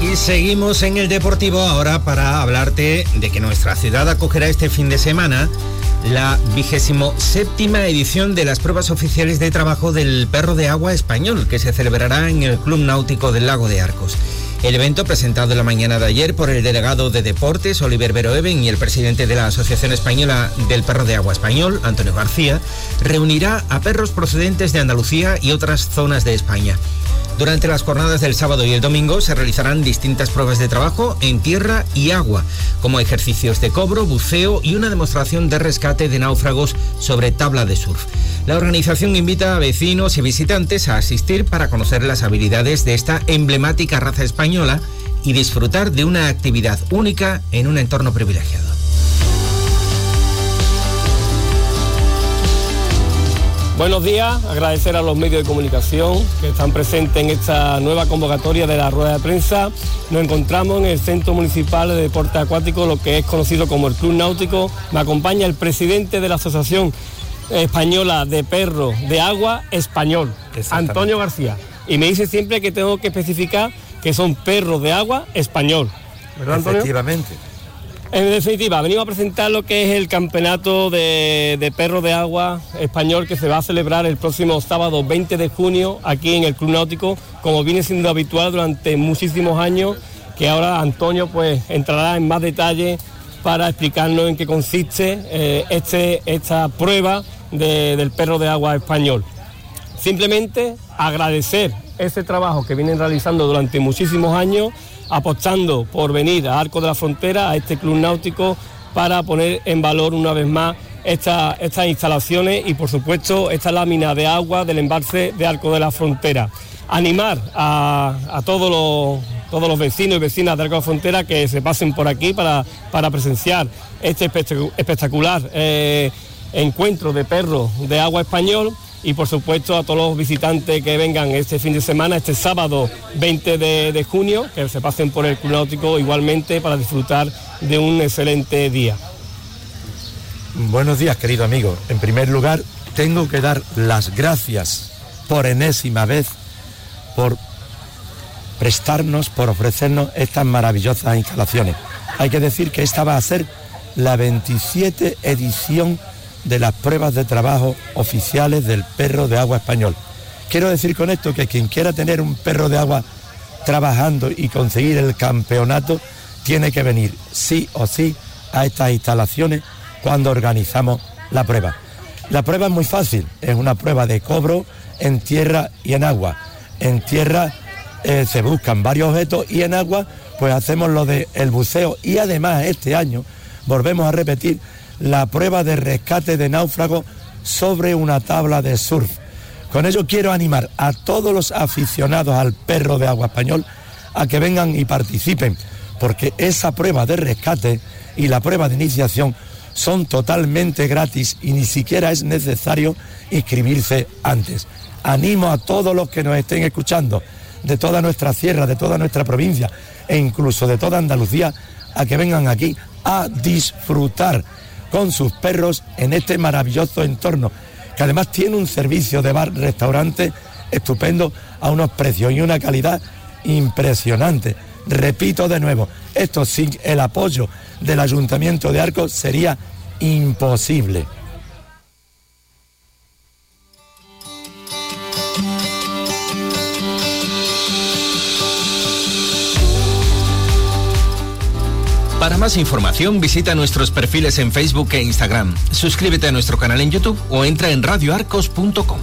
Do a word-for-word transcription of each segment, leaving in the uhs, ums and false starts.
Y seguimos en el Deportivo ahora para hablarte de que nuestra ciudad acogerá este fin de semana la vigésimo séptima edición de las pruebas oficiales de trabajo del perro de agua español, que se celebrará en el Club Náutico del Lago de Arcos. El evento, presentado en la mañana de ayer por el delegado de Deportes, Oliver Veroeven, y el presidente de la Asociación Española del Perro de Agua Español, Antonio García, reunirá a perros procedentes de Andalucía y otras zonas de España. Durante las jornadas del sábado y el domingo se realizarán distintas pruebas de trabajo en tierra y agua, como ejercicios de cobro, buceo y una demostración de rescate de náufragos sobre tabla de surf. La organización invita a vecinos y visitantes a asistir para conocer las habilidades de esta emblemática raza española y disfrutar de una actividad única en un entorno privilegiado. Buenos días, agradecer a los medios de comunicación que están presentes en esta nueva convocatoria de la rueda de prensa. Nos encontramos en el Centro Municipal de Deporte Acuático, lo que es conocido como el Club Náutico. Me acompaña el presidente de la Asociación Española de Perros de Agua Español, Antonio García. Y me dice siempre que tengo que especificar que son perros de agua español, ¿verdad, Antonio? Efectivamente. En definitiva, venimos a presentar lo que es el campeonato de, de perros de agua español, que se va a celebrar el próximo sábado veinte de junio aquí en el Club Náutico, como viene siendo habitual durante muchísimos años, que ahora Antonio pues entrará en más detalle para explicarnos en qué consiste eh, este, esta prueba de, del perro de agua español. Simplemente agradecer ese trabajo que vienen realizando durante muchísimos años, apostando por venir a Arcos de la Frontera, a este club náutico, para poner en valor una vez más esta, estas instalaciones y, por supuesto, esta lámina de agua del embalse de Arcos de la Frontera. Animar a, a todos los, todos los vecinos y vecinas de Arcos de la Frontera que se pasen por aquí para, para presenciar este espectacular eh, encuentro de perros de agua español. Y por supuesto a todos los visitantes que vengan este fin de semana, este sábado veinte de junio, que se pasen por el Club Náutico igualmente para disfrutar de un excelente día. Buenos días, querido amigo. En primer lugar, tengo que dar las gracias por enésima vez por prestarnos, por ofrecernos estas maravillosas instalaciones. Hay que decir que esta va a ser la veintisiete edición de las pruebas de trabajo oficiales del perro de agua español. Quiero decir con esto que quien quiera tener un perro de agua trabajando y conseguir el campeonato tiene que venir sí o sí a estas instalaciones cuando organizamos la prueba. La prueba es muy fácil, es una prueba de cobro en tierra y en agua. En tierra eh, se buscan varios objetos y en agua pues hacemos lo del buceo, y además este año volvemos a repetir la prueba de rescate de náufragos sobre una tabla de surf. Con ello quiero animar a todos los aficionados al perro de agua español a que vengan y participen, porque esa prueba de rescate y la prueba de iniciación son totalmente gratis y ni siquiera es necesario inscribirse antes. Animo a todos los que nos estén escuchando de toda nuestra sierra, de toda nuestra provincia e incluso de toda Andalucía a que vengan aquí a disfrutar con sus perros en este maravilloso entorno, que además tiene un servicio de bar-restaurante estupendo a unos precios y una calidad impresionante. Repito de nuevo, esto sin el apoyo del Ayuntamiento de Arcos sería imposible. Para más información visita nuestros perfiles en Facebook e Instagram, suscríbete a nuestro canal en YouTube o entra en radio arcos punto com.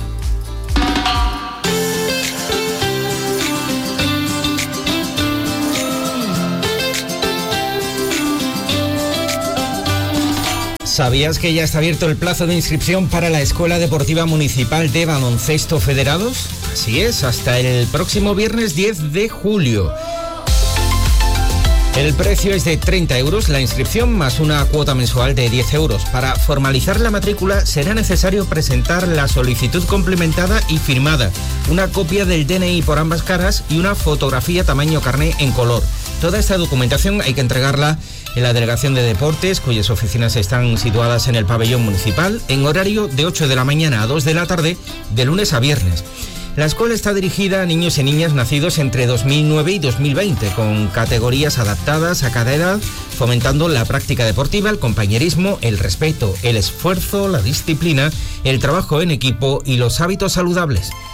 ¿Sabías que ya está abierto el plazo de inscripción para la Escuela Deportiva Municipal de Baloncesto Federados? Así es, hasta el próximo viernes diez de julio. El precio es de treinta euros la inscripción más una cuota mensual de diez euros. Para formalizar la matrícula será necesario presentar la solicitud complementada y firmada, una copia del D N I por ambas caras y una fotografía tamaño carné en color. Toda esta documentación hay que entregarla en la Delegación de Deportes, cuyas oficinas están situadas en el pabellón municipal, en horario de ocho de la mañana a dos de la tarde, de lunes a viernes. La escuela está dirigida a niños y niñas nacidos entre dos mil nueve y dos mil veinte, con categorías adaptadas a cada edad, fomentando la práctica deportiva, el compañerismo, el respeto, el esfuerzo, la disciplina, el trabajo en equipo y los hábitos saludables.